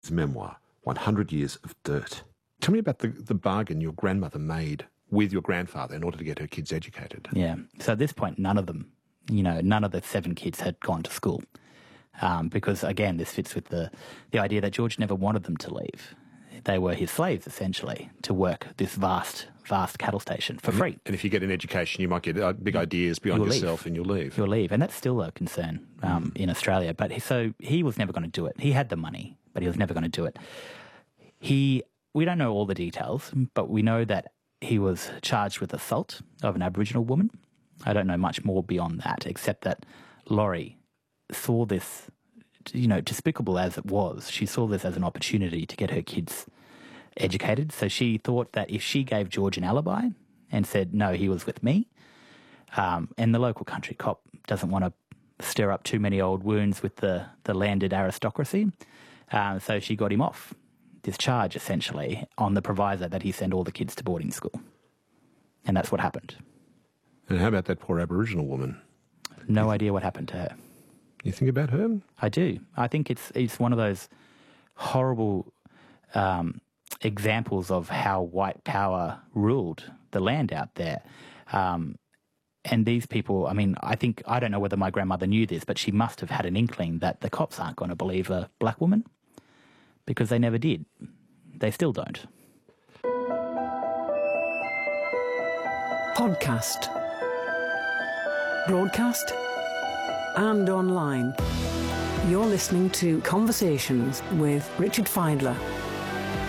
His memoir, 100 Years of Dirt. Tell me about the bargain your grandmother made with your grandfather in order to get her kids educated. Yeah. So at this point, none of them, none of the 7 kids had gone to school. Because, again, this fits with the idea that George never wanted them to leave. They were his slaves, essentially, to work this vast cattle station for free. And if you get an education, you might get big ideas beyond yourself and you'll leave. You'll leave. And that's still a concern in Australia. But so he was never going to do it. He had the money, but he was never going to do it. We don't know all the details, but we know that he was charged with assault of an Aboriginal woman. I don't know much more beyond that, except that Laurie saw this, despicable as it was, she saw this as an opportunity to get her kids educated. So she thought that if she gave George an alibi and said, no, he was with me, and the local country cop doesn't want to stir up too many old wounds with the landed aristocracy, so she got him off this charge, essentially, on the proviso that he send all the kids to boarding school. And that's what happened. And how about that poor Aboriginal woman? No idea what happened to her. You think about her? I do. I think it's one of those horrible examples of how white power ruled the land out there. And these people, I don't know whether my grandmother knew this, but she must have had an inkling that the cops aren't going to believe a black woman, because they never did. They still don't. Podcast. Broadcast. And online. You're listening to Conversations with Richard Fidler.